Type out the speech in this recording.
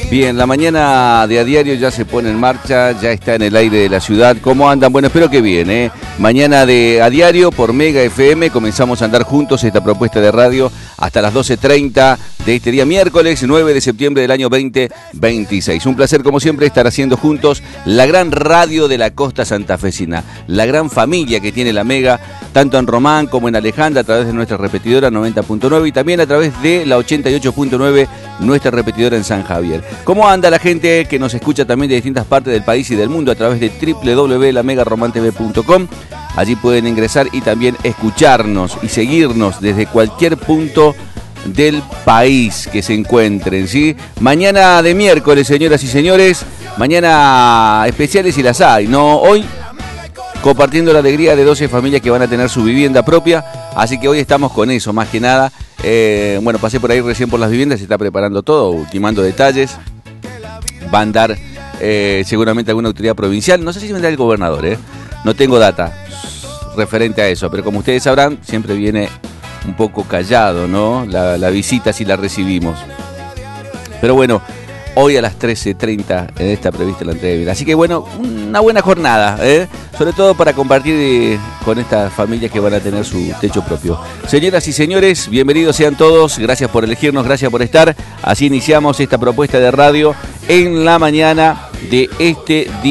Bien, la mañana de A Diario ya se pone en marcha, ya está en el aire de la ciudad. ¿Cómo andan? Bueno, espero que bien, ¿eh? Mañana de A Diario por Mega FM, comenzamos a andar juntos esta propuesta de radio hasta las 12:30 de este día miércoles 9 de septiembre del año 2026. Un placer, como siempre, estar haciendo juntos la gran radio de la costa santafesina, la gran familia que tiene la Mega, tanto en Román como en Alejandra, a través de nuestra repetidora 90.9 y también a través de la 88.9, nuestra repetidora en San Javier. ¿Cómo anda la gente que nos escucha también de distintas partes del país y del mundo a través de www.lamegaromantv.com? Allí pueden ingresar y también escucharnos y seguirnos desde cualquier punto del país que se encuentren, ¿sí? Mañana de miércoles, señoras y señores, mañana especiales si las hay, ¿no? Hoy compartiendo la alegría de 12 familias que van a tener su vivienda propia, así que hoy estamos con eso, más que nada. Bueno, pasé por ahí recién por las viviendas, se está preparando todo, ultimando detalles. Va a andar seguramente alguna autoridad provincial, no sé si vendrá el gobernador, no tengo data referente a eso, pero como ustedes sabrán, siempre viene un poco callado, ¿no? La visita si la recibimos. Pero bueno, hoy a las 13:30 está prevista la entrega de vida. Así que bueno, una buena jornada, sobre todo para compartir con estas familias que van a tener su techo propio. Señoras y señores, bienvenidos sean todos, gracias por elegirnos, gracias por estar. Así iniciamos esta propuesta de radio en la mañana de este día.